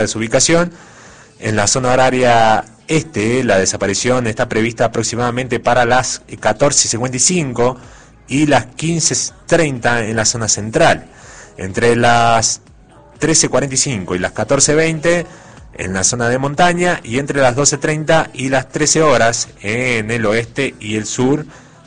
de su ubicación. En la zona horaria este, la desaparición está prevista aproximadamente para las 14:55 y las 15:30 en la zona central. Entre las 13:45 y las 14:20 en la zona de montaña, y entre las 12:30 y las 13 horas en el oeste y el sur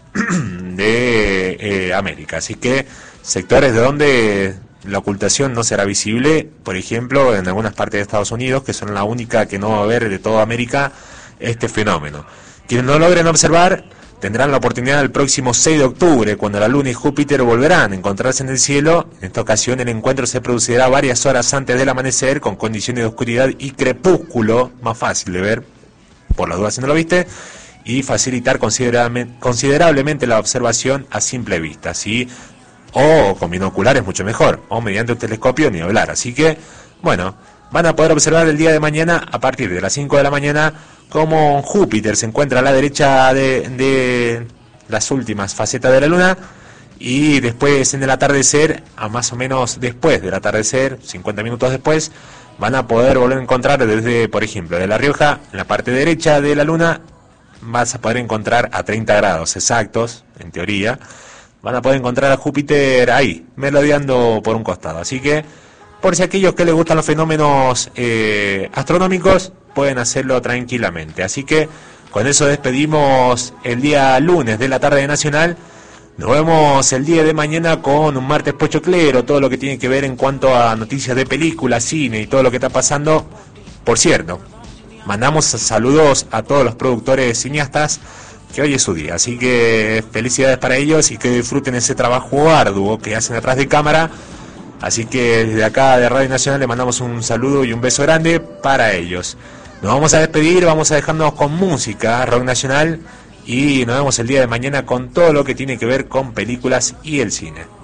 de América. Así que sectores de donde la ocultación no será visible, por ejemplo, en algunas partes de Estados Unidos, que son la única que no va a ver de toda América este fenómeno. Quienes no logren observar tendrán la oportunidad el próximo 6 de octubre, cuando la Luna y Júpiter volverán a encontrarse en el cielo. En esta ocasión el encuentro se producirá varias horas antes del amanecer, con condiciones de oscuridad y crepúsculo, más fácil de ver, por las dudas si no lo viste, y facilitar considerablemente la observación a simple vista, ¿sí? O con binoculares mucho mejor, o mediante un telescopio ni hablar. Así que, bueno, van a poder observar el día de mañana a partir de las 5 de la mañana cómo Júpiter se encuentra a la derecha de las últimas facetas de la Luna, y después en el atardecer, a más o menos después del atardecer, 50 minutos después, van a poder volver a encontrar desde, por ejemplo, de La Rioja, en la parte derecha de la Luna, vas a poder encontrar a 30 grados exactos, en teoría, van a poder encontrar a Júpiter ahí, merodeando por un costado. Así que, por si aquellos que les gustan los fenómenos astronómicos, pueden hacerlo tranquilamente. Así que, con eso despedimos el día lunes de la tarde nacional. Nos vemos el día de mañana con un martes pochoclero, todo lo que tiene que ver en cuanto a noticias de películas, cine y todo lo que está pasando. Por cierto, mandamos saludos a todos los productores cineastas, que hoy es su día, así que felicidades para ellos y que disfruten ese trabajo arduo que hacen atrás de cámara. Así que desde acá de Radio Nacional le mandamos un saludo y un beso grande para ellos. Nos vamos a despedir, vamos a dejarnos con música, rock nacional, y nos vemos el día de mañana con todo lo que tiene que ver con películas y el cine.